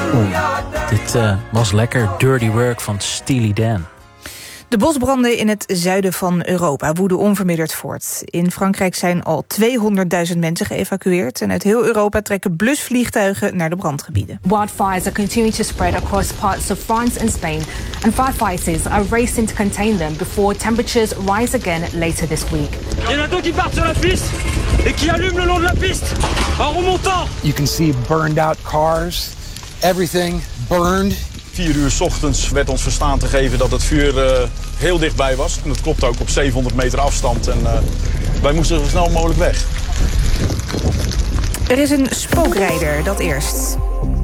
Dit was lekker Dirty Work van Steely Dan. De bosbranden in het zuiden van Europa woeden onverminderd voort. In Frankrijk zijn al 200.000 mensen geëvacueerd. En uit heel Europa trekken blusvliegtuigen naar de brandgebieden. Wildfires are continuing to spread across parts of France and Spain. And firefighters are racing to contain them before temperatures rise again later this week. Il y en a deux qui partent sur la piste et qui allument le long de la piste en remontant. You can see burned out cars. Everything burned. 4 uur 's ochtends werd ons verstaan te geven dat het vuur heel dichtbij was. En dat klopt ook, op 700 meter afstand. En wij moesten zo snel mogelijk weg. Er is een spookrijder, dat eerst.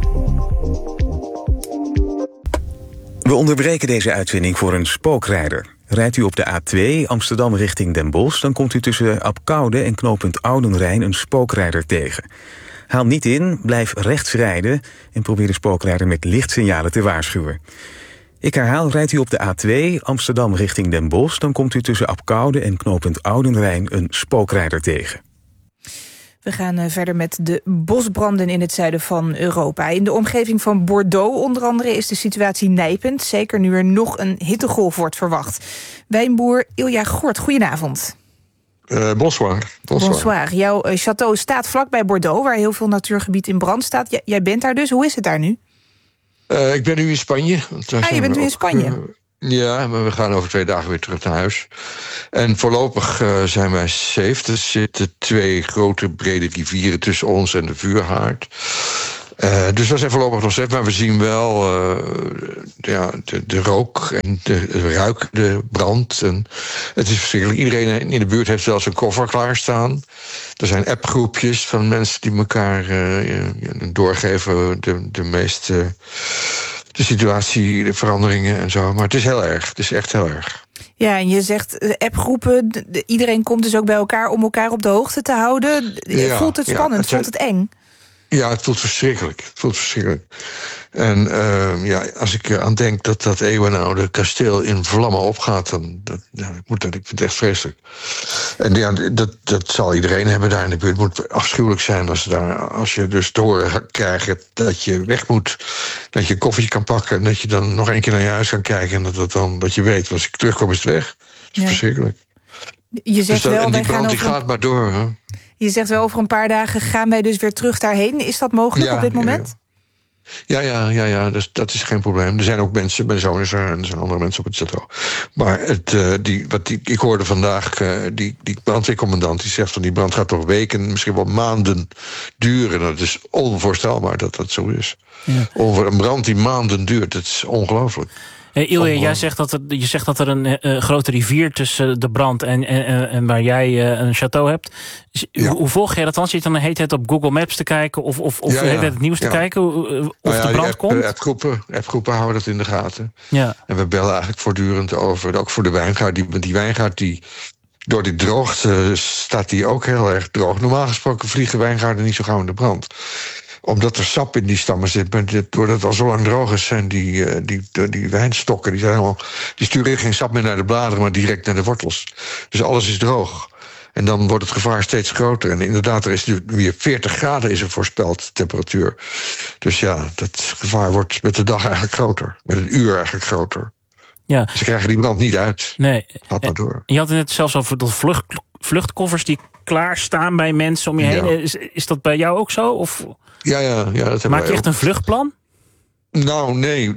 We onderbreken deze uitzending voor een spookrijder. Rijdt u op de A2 Amsterdam richting Den Bosch, dan komt u tussen Apkoude en knooppunt Oudenrijn een spookrijder tegen. Haal niet in, blijf rechts rijden en probeer de spookrijder met lichtsignalen te waarschuwen. Ik herhaal, rijdt u op de A2 Amsterdam richting Den Bosch, dan komt u tussen Apkoude en knooppunt Oudenrijn een spookrijder tegen. We gaan verder met de bosbranden in het zuiden van Europa. In de omgeving van Bordeaux onder andere is de situatie nijpend. Zeker nu er nog een hittegolf wordt verwacht. Wijnboer Ilja Gort, goedenavond. Bonsoir. Bonsoir. Jouw château staat vlakbij Bordeaux, waar heel veel natuurgebied in brand staat. Jij bent daar dus. Hoe is het daar nu? Ik ben nu in Spanje. Je bent nu in Spanje? Ja, maar we gaan over 2 dagen weer terug naar huis. En voorlopig zijn wij safe. Er zitten 2 grote brede rivieren tussen ons en de vuurhaard. Dus we zijn voorlopig nog safe, maar we zien wel de rook en de ruik, de brand. En het is verschrikkelijk. Iedereen in de buurt heeft zelfs een koffer klaarstaan. Er zijn appgroepjes van mensen die elkaar doorgeven de meeste de situatie, de veranderingen en zo. Maar het is heel erg. Het is echt heel erg. Ja, en je zegt appgroepen, iedereen komt dus ook bij elkaar om elkaar op de hoogte te houden. Voelt het spannend? Voelt het eng? Ja, het voelt verschrikkelijk. En als ik aan denk dat eeuwenoude kasteel in vlammen opgaat, dan ik vind het echt vreselijk. En dat zal iedereen hebben daar in de buurt. Het moet afschuwelijk zijn als je dus te horen krijgt dat je weg moet, dat je een koffertje kan pakken en dat je dan nog 1 keer naar je huis kan kijken en dat je weet, als ik terugkom is het weg. Dat is verschrikkelijk. Je zegt dus die brand die gaat maar door, hè? Je zegt wel, over een paar dagen gaan wij dus weer terug daarheen. Is dat mogelijk op dit moment? Ja, dus dat is geen probleem. Er zijn ook mensen, mijn zoon is er en er zijn andere mensen op het château. Maar ik hoorde vandaag, die brandweercommandant, die zegt van die brand gaat toch weken, misschien wel maanden duren. Dat is onvoorstelbaar dat dat zo is. Ja. Over een brand die maanden duurt, dat is ongelooflijk. Ilja, je zegt dat er een grote rivier tussen de brand en waar jij een château hebt. Hoe volg jij dat dan? Zit je dan de hele tijd op Google Maps te kijken of het nieuws te kijken of de brand komt? Appgroepen houden dat in de gaten. Ja. En we bellen eigenlijk voortdurend over, ook voor de wijngaard. Die wijngaard die door die droogte staat die ook heel erg droog. Normaal gesproken vliegen wijngaarden niet zo gauw in de brand, omdat er sap in die stammen zit. Doordat het al zo lang droog is, zijn die wijnstokken, die sturen geen sap meer naar de bladeren, maar direct naar de wortels. Dus alles is droog. En dan wordt het gevaar steeds groter. En inderdaad, er is nu weer 40 graden is er voorspeld, temperatuur. Dus ja, dat gevaar wordt met de dag eigenlijk groter. Met een uur eigenlijk groter. Ja. Ze krijgen die brand niet uit. Nee. Gaat maar door. Je had het net zelfs over de vluchtkoffers die klaarstaan bij mensen om je heen. Is dat bij jou ook zo? Of? Ja, dat maak je echt een vluchtplan? Nou, nee.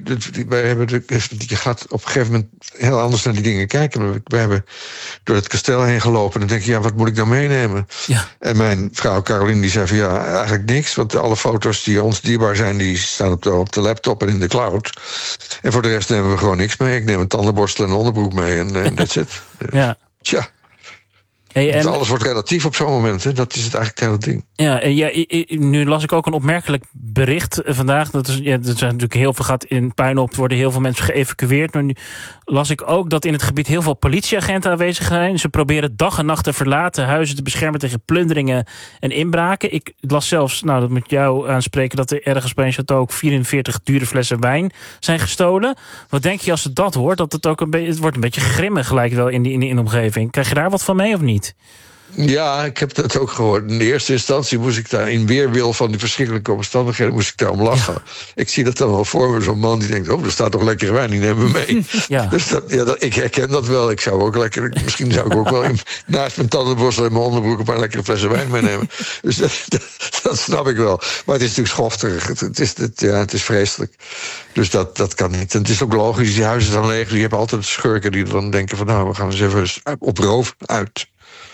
Je gaat op een gegeven moment heel anders naar die dingen kijken. We hebben door het kasteel heen gelopen en dan denk je, wat moet ik nou meenemen? Ja. En mijn vrouw Caroline die zei van, eigenlijk niks. Want alle foto's die ons dierbaar zijn, die staan op de laptop en in de cloud. En voor de rest nemen we gewoon niks mee. Ik neem een tandenborstel en een onderbroek mee en that's it. Ja. Tja. Hey, alles wordt relatief op zo'n moment, hè? Dat is het eigenlijk het hele ding. Ja, nu las ik ook een opmerkelijk bericht vandaag. Er zijn natuurlijk heel veel gaat in puin op. Er worden heel veel mensen geëvacueerd. Maar nu las ik ook dat in het gebied heel veel politieagenten aanwezig zijn. Ze proberen dag en nacht te verlaten, huizen te beschermen tegen plunderingen en inbraken. Ik las zelfs, dat moet jou aanspreken, dat er ergens bij een château ook 44 dure flessen wijn zijn gestolen. Wat denk je als je dat hoort? Dat het wordt een beetje grimmig gelijk wel in de omgeving. Krijg je daar wat van mee of niet? Ja, ik heb dat ook gehoord. In de eerste instantie moest ik daar in weerwil van die verschrikkelijke omstandigheden moest ik daar om lachen. Ja. Ik zie dat dan wel voor me, zo'n man die denkt, er staat toch lekkere wijn, die nemen we mee. Ja. Dus ik herken dat wel. Ik zou ook lekker, misschien zou ik ook wel naast mijn tandenborstel en mijn onderbroek een paar lekkere flessen wijn meenemen. Dus dat snap ik wel. Maar het is natuurlijk schofterig. Het is vreselijk. Dus dat kan niet. En het is ook logisch, die huizen zijn leeg. Je hebt altijd schurken die dan denken van we gaan eens even op roof uit.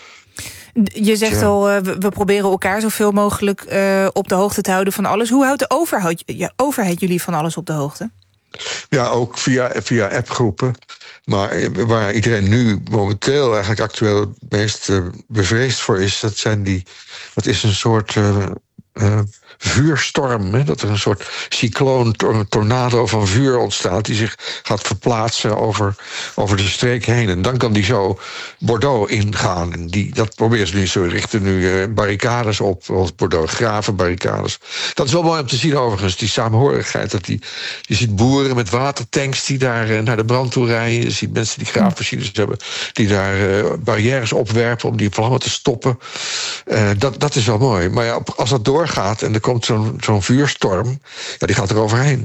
Je zegt al, we proberen elkaar zoveel mogelijk op de hoogte te houden van alles. Hoe houdt de overheid jullie van alles op de hoogte? Ja, ook via appgroepen. Maar waar iedereen nu momenteel eigenlijk actueel het meest bevreesd voor is, dat is een soort vuurstorm. Hè? Dat er een soort cycloon, tornado van vuur ontstaat die zich gaat verplaatsen over de streek heen. En dan kan die zo Bordeaux ingaan. En dat proberen ze nu. Ze richten nu barricades op, als Bordeaux, graven barricades. Dat is wel mooi om te zien overigens, die samenhorigheid. Je ziet boeren met watertanks die daar naar de brand toe rijden. Je ziet mensen die graafmachines hebben, die daar barrières opwerpen om die vlammen te stoppen. Dat is wel mooi. Maar ja, als dat doorgaat en er komt zo'n vuurstorm, die gaat er overheen.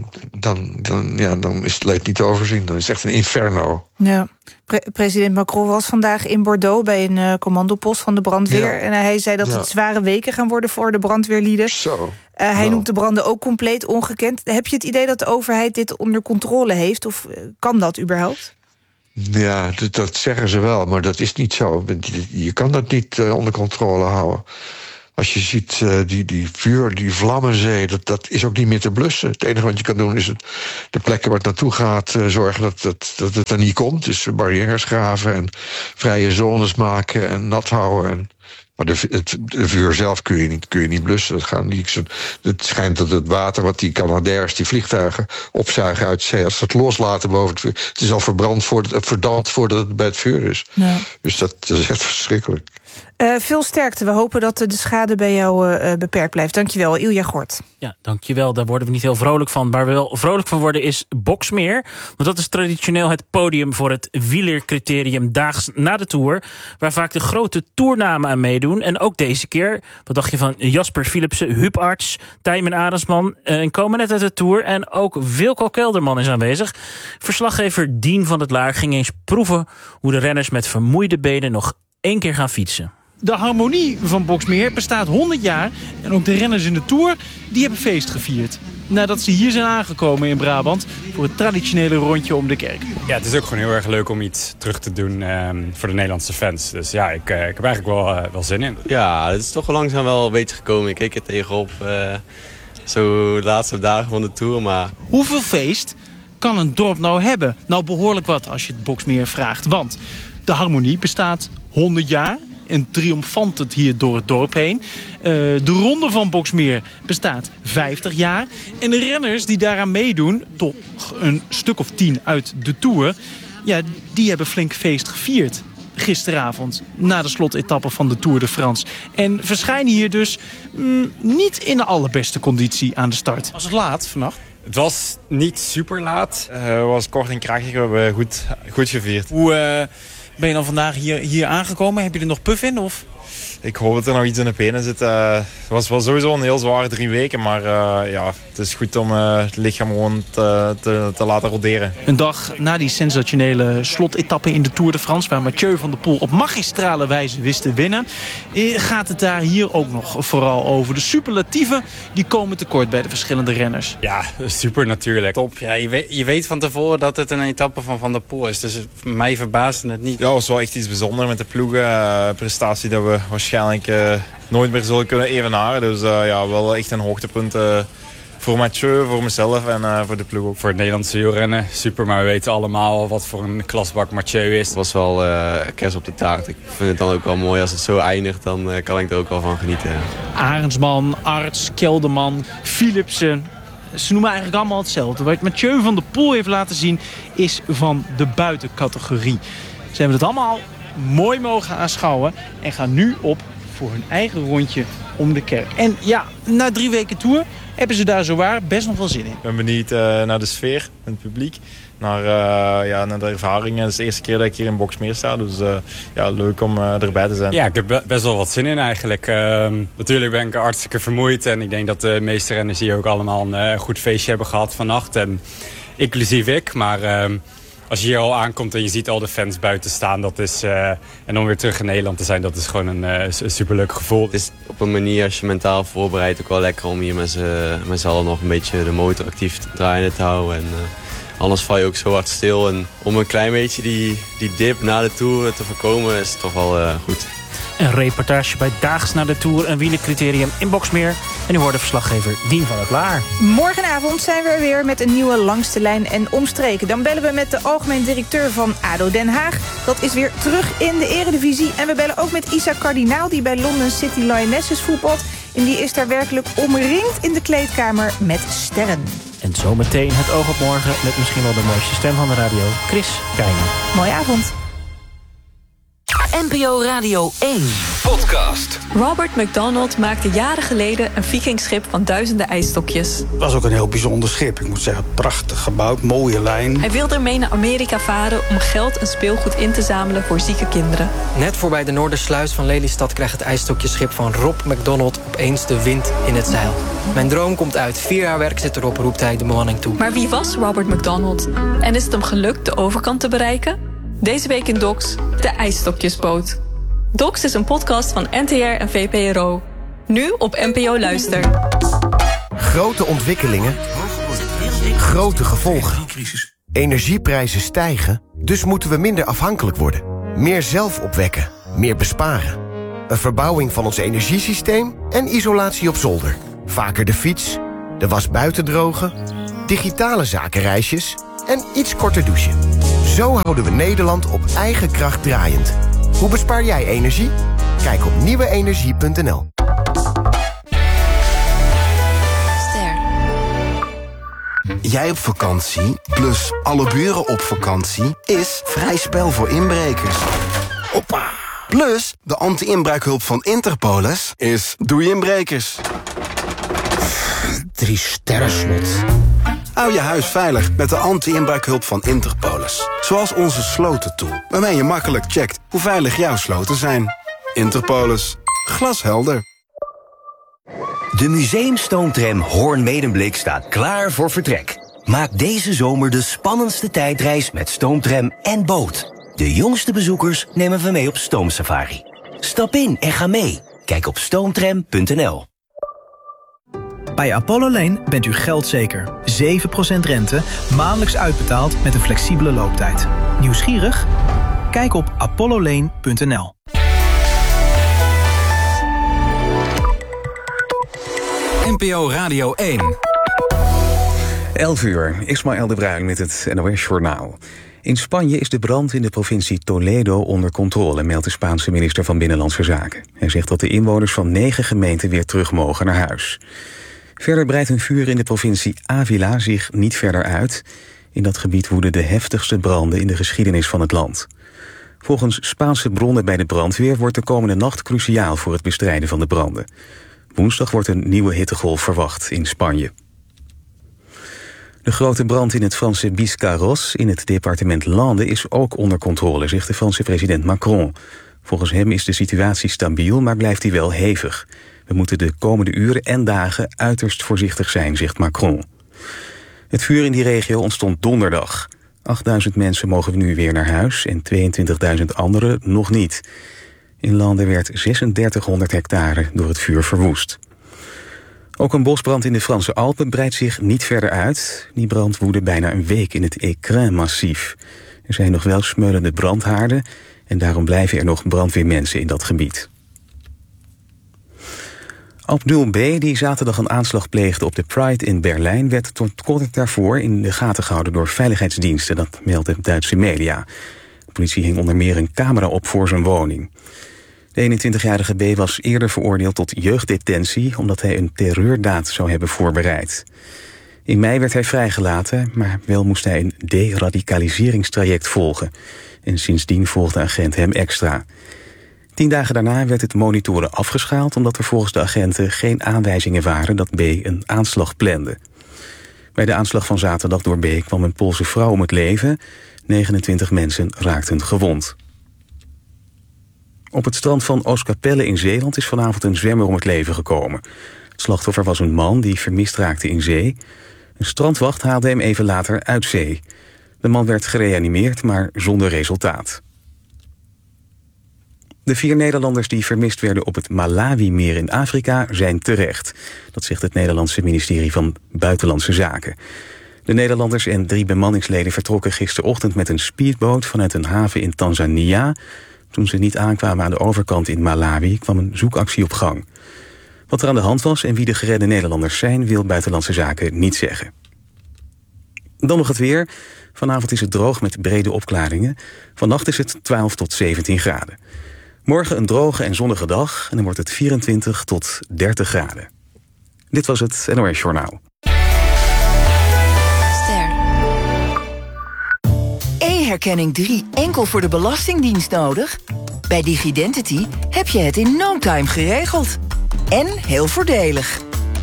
Dan is het leed niet te overzien. Dan is het echt een inferno. Ja. President Macron was vandaag in Bordeaux bij een commandopost van de brandweer. Ja. En hij zei dat het zware weken gaan worden voor de brandweerlieden. Hij noemt de branden ook compleet ongekend. Heb je het idee dat de overheid dit onder controle heeft? Of kan dat überhaupt? Ja, dat zeggen ze wel, maar dat is niet zo. Je kan dat niet onder controle houden. Als je ziet die vlammenzee, dat is ook niet meer te blussen. Het enige wat je kan doen is de plekken waar het naartoe gaat zorgen dat het er niet komt. Dus barrières graven en vrije zones maken en nat houden. Maar de vuur zelf kun je niet blussen. Het schijnt dat het water wat die Canadairs, die vliegtuigen, opzuigen uit zee, als ze het loslaten boven het vuur, het is al verdampt voordat het bij het vuur is. Ja. Dus dat is echt verschrikkelijk. Veel sterkte. We hopen dat de schade bij jou beperkt blijft. Dankjewel, Ilja Gort. Ja, dankjewel. Daar worden we niet heel vrolijk van. Waar we wel vrolijk van worden is Boxmeer. Want dat is traditioneel het podium voor het wielercriterium daags na de Tour, waar vaak de grote toernamen aan meedoen. En ook deze keer, wat dacht je van Jasper Philipsen, Huub Arts, Tijmen Arendsman, komen net uit de Tour. En ook Wilco Kelderman is aanwezig. Verslaggever Dien van het Laar ging eens proeven hoe de renners met vermoeide benen nog 1 keer gaan fietsen. De harmonie van Boxmeer bestaat 100 jaar en ook de renners in de Tour die hebben feest gevierd. Nadat ze hier zijn aangekomen in Brabant voor het traditionele rondje om de kerk. Ja, het is ook gewoon heel erg leuk om iets terug te doen voor de Nederlandse fans. Dus ja, ik heb eigenlijk wel zin in. Ja, het is toch langzaam wel een beetje gekomen. Ik keek er tegenop zo de laatste dagen van de Tour. Maar hoeveel feest kan een dorp nou hebben? Nou, behoorlijk wat als je het Boxmeer vraagt. Want de harmonie bestaat 100 jaar en triomfant het hier door het dorp heen. De ronde van Boxmeer bestaat 50 jaar. En de renners die daaraan meedoen, toch een stuk of 10 uit de Tour, ja, die hebben flink feest gevierd gisteravond na de slotetappe van de Tour de France. En verschijnen hier dus niet in de allerbeste conditie aan de start. Was het laat vannacht? Het was niet super laat. Het was kort en krachtig. We hebben goed gevierd. Hoe ben je dan vandaag hier aangekomen? Heb je er nog puff in? Of? Ik hoop dat er nog iets in de benen zit. Het was wel sowieso een heel zware 3 weken. Maar het is goed om het lichaam gewoon te laten roderen. Een dag na die sensationele slotetappe in de Tour de France, waar Mathieu van der Poel op magistrale wijze wist te winnen, gaat het daar hier ook nog vooral over. De superlatieven die komen tekort bij de verschillende renners. Ja, super natuurlijk. Top. Ja, je weet van tevoren dat het een etappe van der Poel is. Dus mij verbaasde het niet. Ja, het was wel echt iets bijzonders met de ploegen. Prestatie dat we waarschijnlijk nooit meer zullen kunnen evenaren. Dus wel echt een hoogtepunt voor Mathieu, voor mezelf en voor de ploeg ook. Voor het Nederlandse wielrennen super, maar we weten allemaal wat voor een klasbak Mathieu is. Het was wel kers op de taart. Ik vind het dan ook wel mooi als het zo eindigt, dan kan ik er ook wel van genieten. Arendsman, Arts, Kelderman, Philipsen. Ze noemen eigenlijk allemaal hetzelfde. Wat Mathieu van der Poel heeft laten zien is van de buitencategorie. Ze hebben het allemaal mooi mogen aanschouwen en gaan nu op voor hun eigen rondje om de kerk. En ja, na 3 weken Tour hebben ze daar zowaar best nog wel zin in. Ik ben benieuwd naar de sfeer en het publiek. Naar de ervaringen. Het is de eerste keer dat ik hier in Boxmeer sta. Dus leuk om erbij te zijn. Ja, ik heb best wel wat zin in eigenlijk. Natuurlijk ben ik hartstikke vermoeid. En ik denk dat de meeste renners hier ook allemaal een goed feestje hebben gehad vannacht. En inclusief ik. Maar als je hier al aankomt en je ziet al de fans buiten staan. Dat is, en om weer terug in Nederland te zijn, dat is gewoon een superleuk gevoel. Het is op een manier, als je mentaal voorbereidt, ook wel lekker om hier met z'n allen nog een beetje de motor actief draaiende te houden. En anders val je ook zo hard stil. En om een klein beetje die dip na de Tour te voorkomen is het toch wel goed. Een reportage bij Daags na de Tour, een wielercriterium in Boxmeer. En u hoorde verslaggever Dien van het Laar. Morgenavond zijn we er weer met een nieuwe Langs de Lijn en Omstreken. Dan bellen we met de algemeen directeur van ADO Den Haag. Dat is weer terug in de eredivisie. En we bellen ook met Isa Kardinaal, die bij London City Lionesses voetbalt. En die is daar werkelijk omringd in de kleedkamer met sterren. En zometeen het oog op morgen met misschien wel de mooiste stem van de radio, Chris Keijnen. Mooie avond. NPO Radio 1 podcast. Robert McDonald maakte jaren geleden een vikingschip van duizenden ijsstokjes. Het was ook een heel bijzonder schip. Ik moet zeggen, prachtig gebouwd, mooie lijn. Hij wilde ermee naar Amerika varen om geld en speelgoed in te zamelen voor zieke kinderen. Net voorbij de Noordersluis van Lelystad krijgt het ijsstokjeschip van Rob McDonald opeens de wind in het zeil. Mijn droom komt uit. 4 jaar werk zit erop, roept hij de bemanning toe. Maar wie was Robert McDonald? En is het hem gelukt de overkant te bereiken? Deze week in Docs, de ijsstokjesboot. Docs is een podcast van NTR en VPRO. Nu op NPO Luister. Grote ontwikkelingen. Grote gevolgen. Energieprijzen stijgen, dus moeten we minder afhankelijk worden. Meer zelf opwekken, meer besparen. Een verbouwing van ons energiesysteem en isolatie op zolder. Vaker de fiets, de was buiten drogen, digitale zakenreisjes en iets korter douchen. Zo houden we Nederland op eigen kracht draaiend. Hoe bespaar jij energie? Kijk op nieuweenergie.nl. Jij op vakantie, plus alle buren op vakantie, is vrij spel voor inbrekers. Hoppa! Plus, de anti-inbraakhulp van Interpolis is doei inbrekers. 3 sterren slot. Hou je huis veilig met de anti-inbraakhulp van Interpolis. Zoals onze slotentool, waarmee je makkelijk checkt hoe veilig jouw sloten zijn. Interpolis. Glashelder. De museumstoomtram Hoorn-Medemblik staat klaar voor vertrek. Maak deze zomer de spannendste tijdreis met stoomtram en boot. De jongste bezoekers nemen we mee op stoomsafari. Stap in en ga mee. Kijk op stoomtram.nl. Bij Apollo Lane bent u geldzeker. 7% rente, maandelijks uitbetaald met een flexibele looptijd. Nieuwsgierig? Kijk op apollolane.nl. NPO Radio 1. 11 uur, Ismaël de Bruin met het NOS-journaal. In Spanje is de brand in de provincie Toledo onder controle, meldt de Spaanse minister van Binnenlandse Zaken. Hij zegt dat de inwoners van 9 gemeenten weer terug mogen naar huis. Verder breidt een vuur in de provincie Ávila zich niet verder uit. In dat gebied woeden de heftigste branden in de geschiedenis van het land. Volgens Spaanse bronnen bij de brandweer wordt de komende nacht cruciaal voor het bestrijden van de branden. Woensdag wordt een nieuwe hittegolf verwacht in Spanje. De grote brand in het Franse Biscarrosse in het departement Landes is ook onder controle, zegt de Franse president Macron. Volgens hem is de situatie stabiel, maar blijft die wel hevig. We moeten de komende uren en dagen uiterst voorzichtig zijn, zegt Macron. Het vuur in die regio ontstond donderdag. 8.000 mensen mogen nu weer naar huis en 22.000 anderen nog niet. In Landes werd 3600 hectare door het vuur verwoest. Ook een bosbrand in de Franse Alpen breidt zich niet verder uit. Die brand woedde bijna een week in het Écrin-massief. Er zijn nog wel smeulende brandhaarden en daarom blijven er nog brandweermensen in dat gebied. Abdul B., die zaterdag een aanslag pleegde op de Pride in Berlijn, werd tot kort daarvoor in de gaten gehouden door veiligheidsdiensten, dat melden Duitse media. De politie hing onder meer een camera op voor zijn woning. De 21-jarige B. was eerder veroordeeld tot jeugddetentie omdat hij een terreurdaad zou hebben voorbereid. In mei werd hij vrijgelaten, maar wel moest hij een deradicaliseringstraject volgen. En sindsdien volgde de agent hem extra. 10 dagen daarna werd het monitoren afgeschaald omdat er volgens de agenten geen aanwijzingen waren dat B een aanslag plande. Bij de aanslag van zaterdag door B kwam een Poolse vrouw om het leven. 29 mensen raakten gewond. Op het strand van Oostkapelle in Zeeland is vanavond een zwemmer om het leven gekomen. Het slachtoffer was een man die vermist raakte in zee. Een strandwacht haalde hem even later uit zee. De man werd gereanimeerd, maar zonder resultaat. De 4 Nederlanders die vermist werden op het Malawi-meer in Afrika zijn terecht. Dat zegt het Nederlandse ministerie van Buitenlandse Zaken. De Nederlanders en 3 bemanningsleden vertrokken gisterochtend met een speedboot vanuit een haven in Tanzania. Toen ze niet aankwamen aan de overkant in Malawi kwam een zoekactie op gang. Wat er aan de hand was en wie de geredde Nederlanders zijn, wil Buitenlandse Zaken niet zeggen. Dan nog het weer. Vanavond is het droog met brede opklaringen. Vannacht is het 12 tot 17 graden. Morgen een droge en zonnige dag en dan wordt het 24 tot 30 graden. Dit was het NOS Journaal. E-herkenning 3 enkel voor de Belastingdienst nodig? Bij Digidentity heb je het in no time geregeld. En heel voordelig.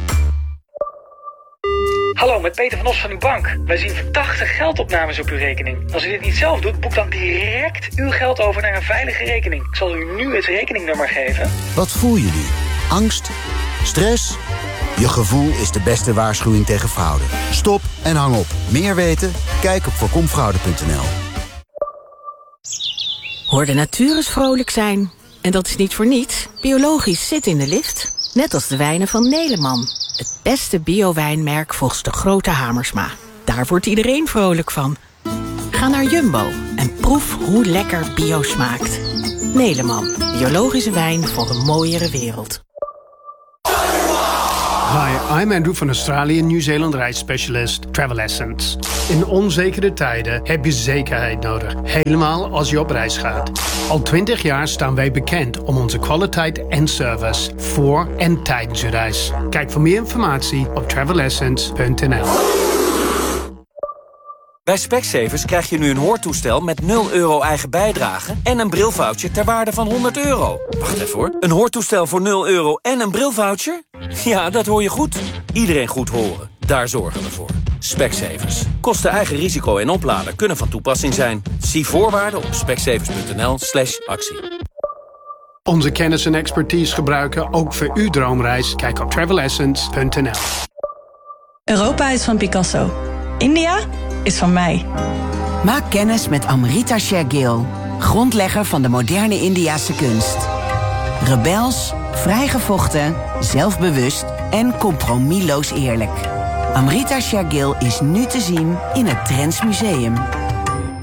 Hallo, met Peter van Os van uw bank. Wij zien verdachte geldopnames op uw rekening. Als u dit niet zelf doet, boek dan direct uw geld over naar een veilige rekening. Ik zal u nu het rekeningnummer geven. Wat voel je nu? Angst? Stress? Je gevoel is de beste waarschuwing tegen fraude. Stop en hang op. Meer weten? Kijk op voorkomfraude.nl. Hoor de natuur eens vrolijk zijn. En dat is niet voor niets. Biologisch zit in de lift. Net als de wijnen van Neleman. Het beste bio-wijnmerk volgens de grote Hamersma. Daar wordt iedereen vrolijk van. Ga naar Jumbo en proef hoe lekker bio smaakt. Neleman, biologische wijn voor een mooiere wereld. Hi, I'm Andrew van Australië Nieuw-Zeeland reisspecialist Travel Essence. In onzekere tijden heb je zekerheid nodig, helemaal als je op reis gaat. Al 20 jaar staan wij bekend om onze kwaliteit en service voor en tijdens je reis. Kijk voor meer informatie op travelessence.nl. Bij Specsavers krijg je nu een hoortoestel met €0 eigen bijdrage en een brilvoucher ter waarde van €100. Wacht even hoor. Een hoortoestel voor €0 en een brilvoucher? Ja, dat hoor je goed. Iedereen goed horen. Daar zorgen we voor. Specsavers. Kosten eigen risico en oplader kunnen van toepassing zijn. Zie voorwaarden op specsavers.nl/actie. Onze kennis en expertise gebruiken ook voor uw droomreis. Kijk op travelessence.nl. Europa is van Picasso. India is van mij. Maak kennis met Amrita Shergill, grondlegger van de moderne Indiase kunst. Rebels, vrijgevochten, zelfbewust en compromisloos eerlijk. Amrita Shergill is nu te zien in het Trends Museum.